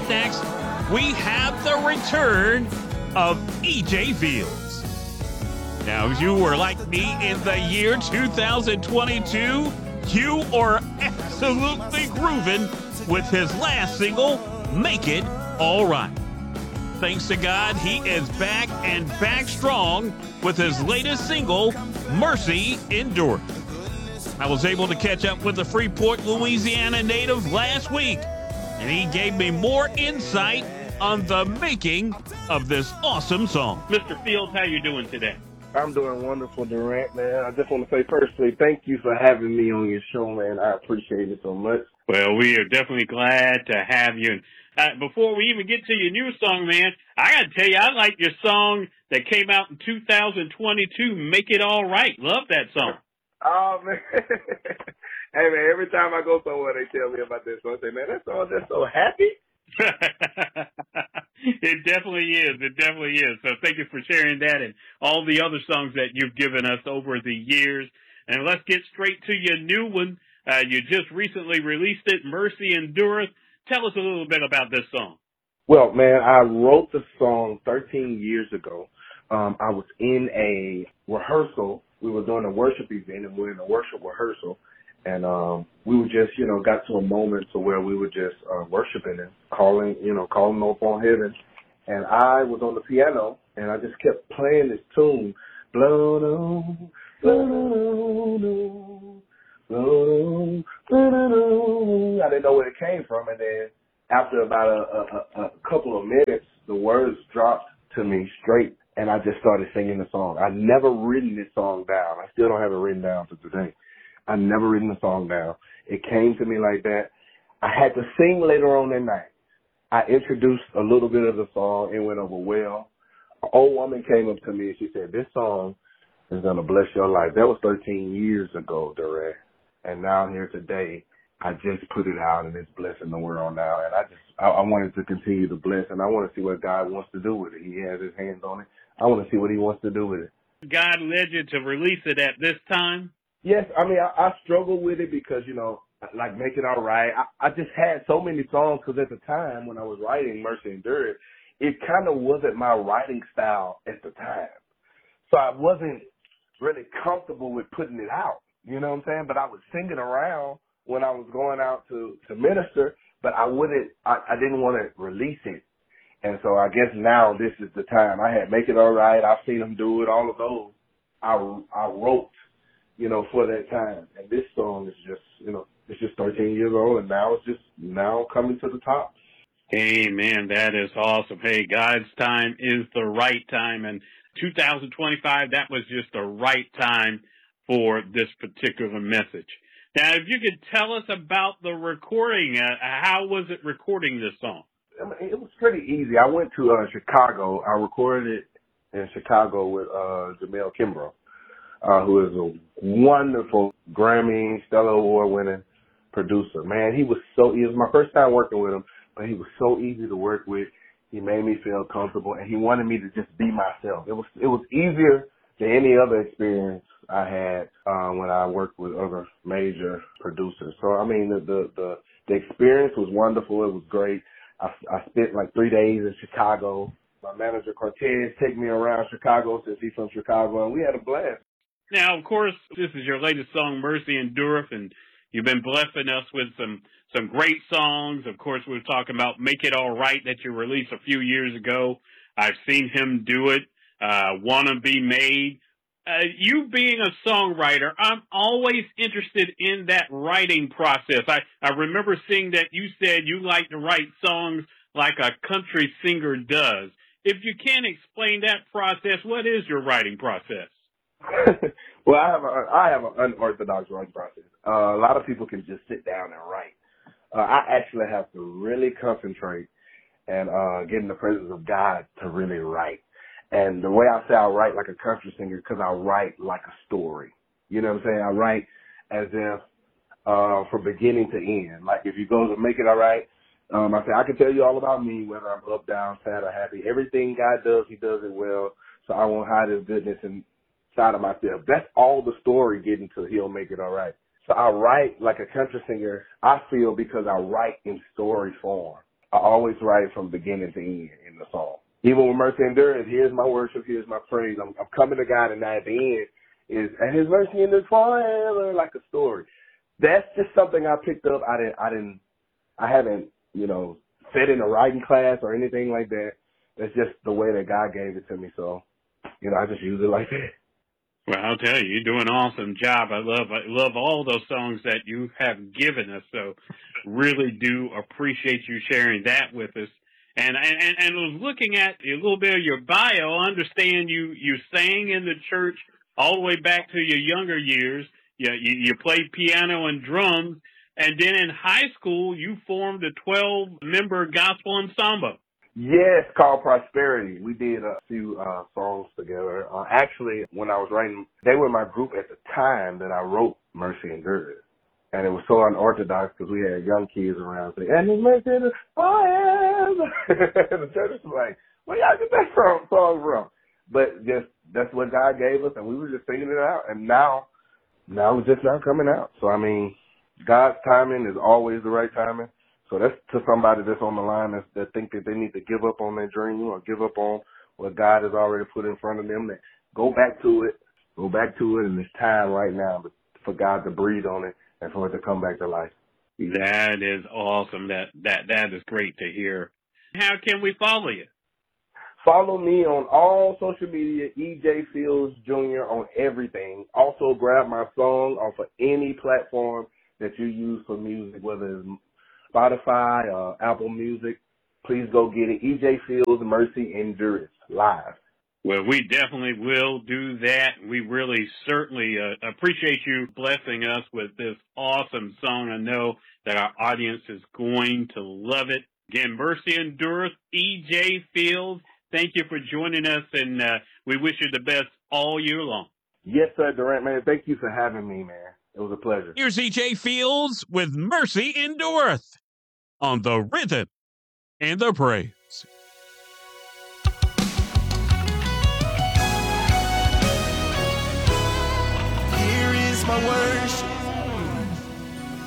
next, we have the return of E.J. Fields. Now, if you were like me in the year 2022, you are absolutely grooving with his last single, Make It All Right. Thanks to God, he is back and back strong with his latest single, Mercy Endureth. I was able to catch up with the Freeport, Louisiana native last week, and he gave me more insight on the making of this awesome song. Mr. Fields, how you doing today? I'm doing wonderful, Durant, man. I just want to say firstly, thank you for having me on your show, man. I appreciate it so much. Well, we are definitely glad to have you. Before we even get to your new song, man, I got to tell you, I like your song that came out in 2022, Make It All Right. Love that song. Oh, man. Hey, man, every time I go somewhere, they tell me about that song. I say, man, that song just so happy. It definitely is. It definitely is. So thank you for sharing that and all the other songs that you've given us over the years. And let's get straight to your new one. You just recently released it, Mercy Endureth. Tell us a little bit about this song. Well, man, I wrote the song 13 years ago. I was in a rehearsal. We were doing a worship event, and we were in a worship rehearsal. And we were just, got to a moment to where we were just worshiping and calling up on heaven. And I was on the piano, and I just kept playing this tune. Blow, no, blow, no, no, blow, no. I didn't know where it came from. And then after about a couple of minutes, the words dropped to me straight, and I just started singing the song. I'd never written this song down. I still don't have it written down to today. I never written the song down. It came to me like that. I had to sing later on that night. I introduced a little bit of the song. It went over well. An old woman came up to me and she said, this song is going to bless your life. That was 13 years ago, Durant. And now here today, I just put it out and it's blessing the world now. And I wanted to continue to bless, and I want to see what God wants to do with it. He has his hands on it. I want to see what he wants to do with it. God led you to release it at this time? Yes, I mean, I struggle with it because, like Make It All Right. I just had so many songs because at the time when I was writing Mercy Endureth, it kind of wasn't my writing style at the time. So I wasn't really comfortable with putting it out, you know what I'm saying? But I would sing it around when I was going out to minister, but I didn't want to release it. And so I guess now this is the time. I had Make It All Right. I've seen them do it, all of those. I wrote, for that time. And this song is just, it's just 13 years old, and now it's just coming to the top. Amen. That is awesome. Hey, God's time is the right time. And 2025, that was just the right time for this particular message. Now, if you could tell us about the recording, how was it recording this song? I mean, it was pretty easy. I went to Chicago. I recorded it in Chicago with Jamel Kimbrough, who is a wonderful Grammy, Stellar Award-winning producer. Man, it was my first time working with him, but he was so easy to work with. He made me feel comfortable, and he wanted me to just be myself. It was easier than any other experience I had when I worked with other major producers. So, I mean, the experience was wonderful. It was great. I spent like 3 days in Chicago. My manager, Cortez, took me around Chicago since he's from Chicago, and we had a blast. Now, of course, this is your latest song, Mercy Endureth, and you've been blessing us with some great songs. Of course, we were talking about Make It All Right that you released a few years ago. I've seen him do it. Wanna Be Made. You being a songwriter, I'm always interested in that writing process. I remember seeing that you said you like to write songs like a country singer does. If you can't explain that process, what is your writing process? Well, I have an unorthodox writing process. A lot of people can just sit down and write. I actually have to really concentrate and get in the presence of God to really write. And the way I say I write like a country singer, because I write like a story. You know what I'm saying? I write as if from beginning to end. Like if you go to Make It All Right, I say I can tell you all about me, whether I'm up, down, sad, or happy. Everything God does, he does it well. So I won't hide his goodness inside of myself. That's all the story getting to He'll Make It All Right. So I write like a country singer, I feel, because I write in story form. I always write from beginning to end in the song. Even with Mercy Endureth, here's my worship, here's my praise. I'm coming to God, and at the end is, and His mercy endures forever, like a story. That's just something I picked up. I haven't, sat in a writing class or anything like that. That's just the way that God gave it to me. So, I just use it like that. Well, I'll tell you, you're doing an awesome job. I love all those songs that you have given us. So really do appreciate you sharing that with us. And I was looking at a little bit of your bio. I understand you sang in the church all the way back to your younger years. You played piano and drums. And then in high school, you formed a 12-member gospel ensemble. Yes, called Prosperity. We did a few songs together. Actually, when I was writing, they were my group at the time that I wrote Mercy Endureth. And it was so unorthodox because we had young kids around saying, and His mercy endures forever. And the church was like, where y'all get that song from? But that's what God gave us, and we were just singing it out. And now it's just now coming out. So, God's timing is always the right timing. So that's to somebody that's on the line that think that they need to give up on their dream or give up on what God has already put in front of them. That go back to it, and it's time right now for God to breathe on it and for it to come back to life. That is awesome. That is great to hear. How can we follow you? Follow me on all social media, EJ Fields Jr. on everything. Also grab my song off of any platform that you use for music, whether it's Spotify or Apple Music. Please go get it. EJ Fields, Mercy Endureth, live. Well, we definitely will do that. We really certainly appreciate you blessing us with this awesome song. I know that our audience is going to love it. Again, Mercy Endureth, EJ Fields, thank you for joining us, and we wish you the best all year long. Yes, sir, Durant, man. Thank you for having me, man. It was a pleasure. Here's EJ Fields with Mercy Endureth on the Rhythm and the Praise. Here is my worship.